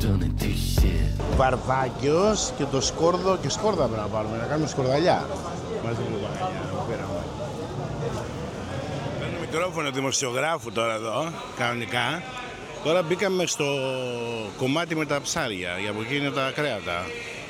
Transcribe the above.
Βαρδάκιος και το σκόρδο και σκόρδα πρέπει να πάρουμε, να κάνουμε σκορδαλιά. Μαζί με το πήραμε. Παίρνω μικρόφωνο δημοσιογράφου τώρα εδώ, κανονικά. Τώρα μπήκαμε στο κομμάτι με τα ψάρια, για από εκεί είναι τα κρέατα.